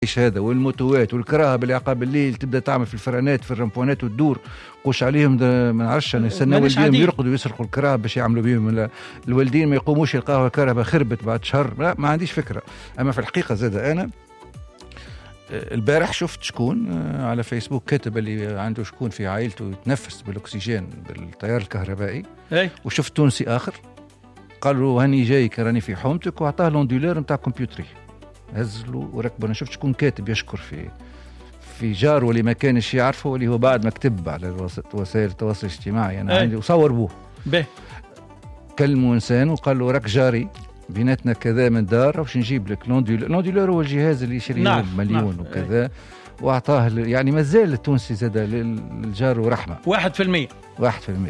ايش هذا والموتوات والكراهه بالعقاب الليل تبدا تعمل في الفرانات في الرمبونات وتدور قوش عليهم ما نعرفش نستنى والدين يرقدوا يسرقوا الكراهه باش يعملوا بهم الوالدين ما يقوموش يلقاوها الكهرباء خربت بعد شهر. لا ما عنديش فكره. اما في الحقيقه زاد انا البارح شفت شكون على فيسبوك كاتب اللي عنده شكون في عائلته يتنفس بالاكسجين بالتيار الكهربائي وشفت تونسي اخر قال له هاني جايك راني في حومتك وعطاه لوندولير نتاع كمبيوتري هزلوا وركبوا. انا شفت شكون كاتب يشكر في جار واللي ما كانش يعرفه واللي هو بعد مكتب على وسائل التواصل الاجتماعي. انا عندي وصور بوه كلموا انسان وقال له راك جاري بيناتنا كذا من دار واش نجيب لك لوندولير هو الجهاز اللي يشري مليون وكذا واعطاه يعني مازال التونسي زاد للجار ورحمه 1%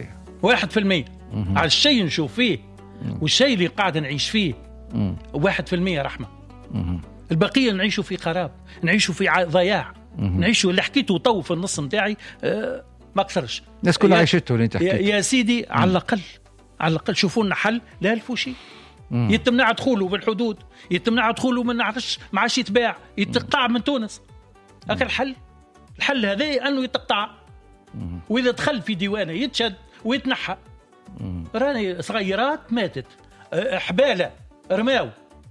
على الشيء نشوف فيه والشيء اللي قاعد نعيش فيه 1% رحمه. البقيه نعيشوا في خراب نعيشوا في ضياع نعيشوا اللي حكيته تو في النص متاعي ما اكثرش الناس كلها عيشته اللي انت حكيته يا سيدي. على الاقل شوفوا لنا حل لا الفوا شيء يتمنع دخوله بالحدود يتمنع دخوله من عرش ما عادش يتباع يتقطع من تونس. هذا الحل هذا انه يتقطع واذا دخل في ديوانه يتشد ويتنحى. راني صغيرات ماتت حباله رماو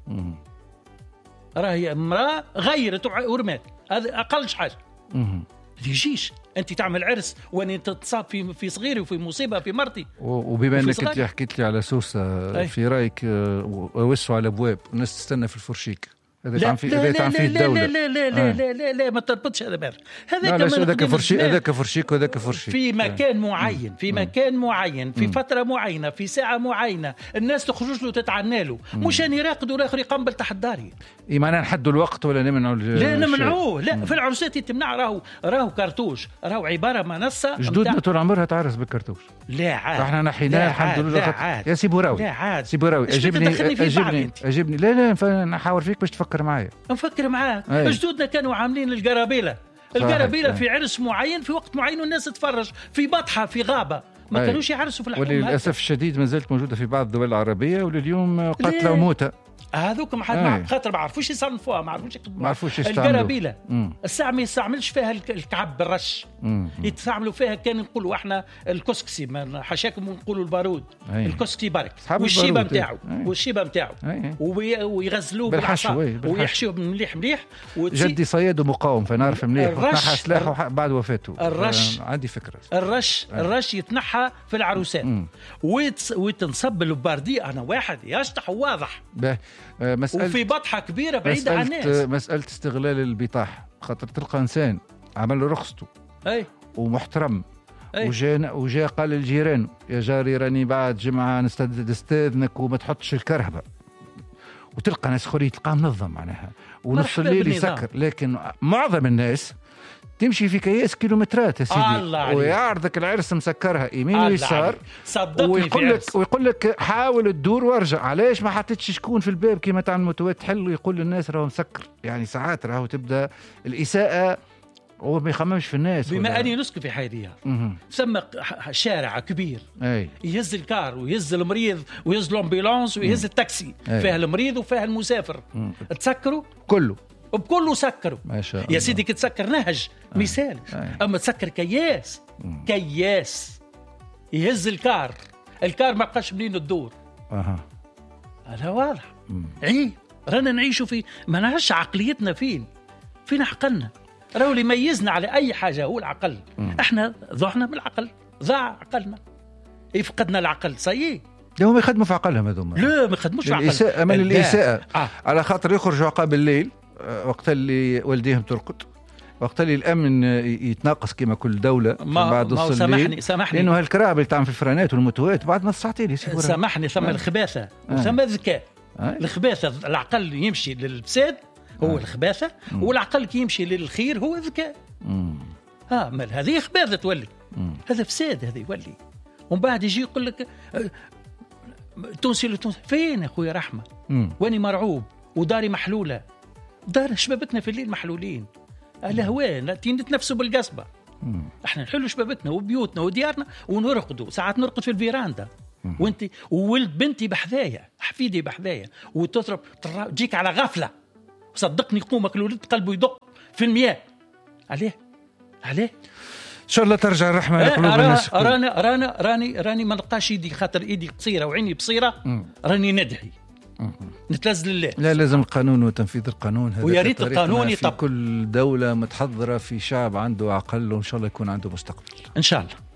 راهي امراه غيرت ورمات هذا اقل حاجه. يجيش انت تعمل عرس واني تتصاب في صغيري وفي مصيبه في مرتي. وبما انك انت حكيت لي على سوسه في رايك وسعوا على الابواب الناس تستنى في الفرشيك هذا تعمل فيه الدوله. لا ما تربطش هذا بار هذاك فرشيك وهذاك فرشيك في مكان معين في مكان معين في فتره معينه في ساعه معينه الناس تخرج له تتعنى له مش اني راقد والاخر يقنبل تحت داري. اي معناها نحدوا الوقت ولا نمنعوا لا نمنعوه. لا في العرسات تمنع راهو كرتوش راهو عباره منصه جدودنا طول عمرها تعرس بالكرتوش. لا عاد احنا نحيناه الحمد لله. يا سيبوراوي اجبني لا نحاور فيك باش تفكر معايا. نفكر معاك. جدودنا كانوا عاملين القرابيله في عرس معين في وقت معين والناس تتفرج في بطحه في غابه ما كانوش يعرسوا في الحكومه. وللاسف الشديد ما زالت موجوده في بعض الدول العربيه ولليوم قتلى وموتى. هذوك مع خاطر ما عرفوش يصنفوها ما عرفوش القرابيله الساعه ما يستعملش فيها الكعب بالرش يتعملوا فيها كان نقولوا احنا الكسكسي ما حاشاكم نقولوا البارود الكسكسي برك والشيبه نتاعو ويغزلوه بالعصا ويحشوه مليح جدي صياد ومقاوم فنعرف مليح وتنحى سلاحه بعد وفاته. عندي فكره الرش يتنحى في العروسات وتنصب الباردي. انا واحد يشطح واضح وفي بطحة كبيرة بعيدة عن الناس. مسألة استغلال البطاحة خاطر تلقى إنسان عمل رخصته ومحترم وجاء قال للجيران يا جاري راني بعد جمعة نستاذنك وما تحطش الكرهبة وتلقى ناس خوري تلقاه منظم معناها ونص الليل يسكر. لكن معظم الناس تمشي في كياس كيلومترات يا سيدي ويعرضك العرس مسكرها يمين ويسار ويقول لك حاول تدور وارجع. علاش ما حطيتش شكون في الباب كيما تاع الموتوات تحل ويقول للناس راهو مسكر. يعني ساعات راهو تبدا الإساءة هو ما يخممش في الناس. بما أني نسكن في حيدية ثم شارع كبير يهز الكار ويهز المريض ويهز الأمبيلانس ويهز التاكسي فيها المريض وفيها المسافر تسكروا كله وبكله سكروا ما شاء الله. يا سيدي كتسكر نهج مثال أما تسكر كياس يهز الكار ما بقاش منين الدور. هذا واضح. رانا نعيشوا في ما نعرفش عقليتنا فين عقلنا. راهو اللي يميزنا على أي حاجة هو العقل. احنا ضعنا بالعقل ضاع عقلنا يفقدنا العقل صحيح. هم يخدموا في عقلهم هذوما. لا ما يخدموش في عقلهم من الإساءة على خاطر يخرجوا عقاب الليل وقت اللي والديهم ترقد وقت اللي الأمن يتناقص كما كل دولة بعد نص الليل. سامحني لأنه هالكراب اللي تعمل في الفرانات والموتوات بعد نص ساعتين يسيبوا. سامحني ثم الخباثة وثم الذكاء. الخباثة العقل يمشي للفساد هو الخباثة والعقل كي يمشي للخير هو الذكاء. مال هذه خباثة تولي هذا فساد هذا يولي. ومن بعد يجي يقول لك تونسي فين أخوي رحمة واني مرعوب وداري محلولة. دار شبابتنا في الليل محلولين الهوان نتنفسوا بالقصبة. احنا نحلوا شبابتنا وبيوتنا وديارنا ونرقدوا ساعات نرقد في الفيراندا وولد بنتي بحذايا حفيدي بحذايا وتضرب تجيك على غفلة صدقني قومك الولد قلبه يدق في المياه. عليه ان شاء الله ترجع الرحمه لقلوب الناس. راني ما نلقاش يدي، خاطر ايدي قصيره وعيني بصيره. راني ندعي نتلذذ لله. لا، لازم القانون وتنفيذ القانون. هذا ويا ريت القانون في كل دوله متحضره، في شعب عنده عقل، وان شاء الله يكون عنده مستقبل ان شاء الله.